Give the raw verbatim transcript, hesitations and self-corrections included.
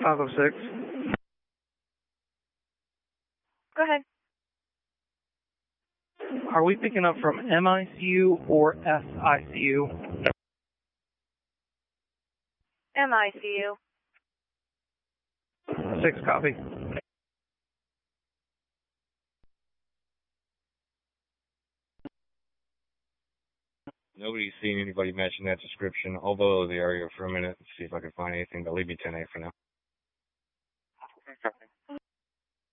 five oh six. Go ahead. Are we picking up from M I C U or S I C U? M I C U. Six copy. Nobody's seen anybody matching that description. I'll blow the area for a minute and see if I can find anything, but leave me ten eight for now.